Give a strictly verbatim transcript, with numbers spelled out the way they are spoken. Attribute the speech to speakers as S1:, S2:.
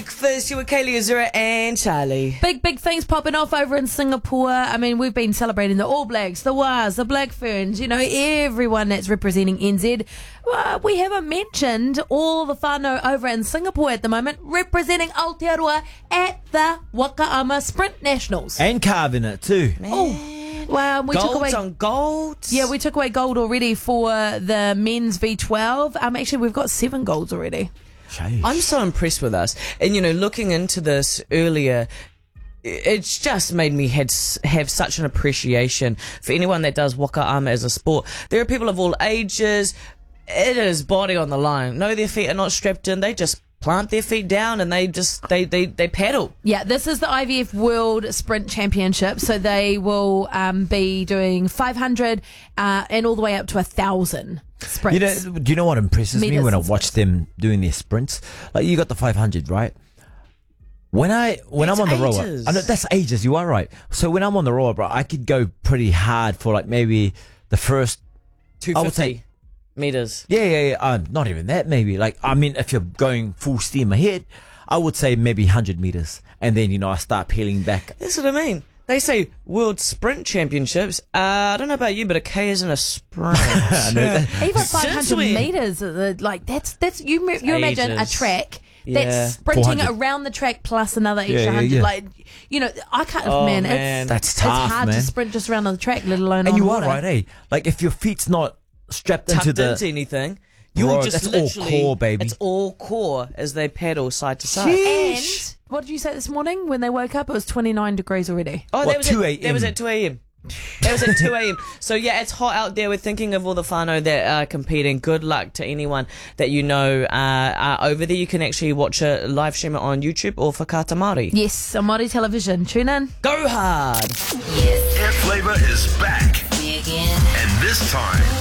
S1: First, you were Kaylee Azura and Charlie.
S2: Big, big things popping off over in Singapore. I mean, we've been celebrating the All Blacks, the Wars, the Black Ferns, you know, everyone that's representing N Z. Well, we haven't mentioned all the whānau over in Singapore at the moment representing Aotearoa at the Wakaama Sprint Nationals.
S3: And carving it too.
S2: Oh, well, we
S1: Golds
S2: took away
S1: on golds.
S2: Yeah, we took away gold already for the men's V twelve. Um, actually, we've got seven golds already.
S3: Sheesh.
S1: I'm so impressed with us. And, you know, looking into this earlier, it's just made me had, have such an appreciation for anyone that does wakaama as a sport. There are people of all ages. It is body on the line. No, their feet are not strapped in. They just plant their feet down and they just they they, they paddle.
S2: Yeah, this is the I V F World Sprint Championship, so they will um, be doing five hundred uh, and all the way up to a thousand sprints.
S3: You know, do you know what impresses me
S2: Meters
S3: when I
S2: and
S3: watch them doing their sprints? Like, you got the five hundred, right? When I when
S1: That's
S3: I'm on the roller,
S1: ages.
S3: I know that's ages. You are right. So when I'm on the roller, bro, I could go pretty hard for like maybe the first
S1: two
S3: I would
S1: fifty
S3: say-
S1: meters.
S3: Yeah, yeah, yeah. Uh, not even that, maybe. Like, I mean, if you're going full steam ahead, I would say maybe one hundred meters. And then, you know, I start peeling back.
S1: That's what I mean. They say World Sprint Championships. Uh, I don't know about you, but a K isn't a sprint.
S3: I know that.
S2: Even
S1: Since
S2: five hundred
S1: we-
S2: meters, uh, like that's that's you. You imagine a
S1: ages.
S2: track
S1: Yeah.
S2: that's sprinting
S3: four hundred.
S2: around the track plus another extra
S3: Yeah, yeah,
S2: hundred.
S3: yeah.
S2: Like, you know, I can't.
S1: Oh,
S2: man,
S1: man.
S2: it's
S3: That's
S2: it's
S3: tough,
S2: hard
S3: man.
S2: to sprint just around on the track, let alone
S3: And
S2: on
S3: you
S2: water.
S3: are right, eh? Like, if your feet's not strapped
S1: Tucked
S3: into the...
S1: into anything. You'll
S3: Bro,
S1: just
S3: that's all
S1: literally,
S3: core, baby.
S1: It's all core as they paddle side to side.
S2: And what did you say this morning when they woke up? It was twenty-nine degrees already.
S1: Oh,
S3: What,
S1: that was
S3: two
S1: at,
S3: a.m.?
S1: that was at two a.m. That was at two a.m. So yeah, it's hot out there. We're thinking of all the whānau that are competing. Good luck to anyone that you know uh, are over there. You can actually watch a live stream it on YouTube or Whakata Māori.
S2: Yes, on Māori television. Tune in.
S1: Go hard!
S4: Air Flavour is back.
S5: Me again.
S4: And this time,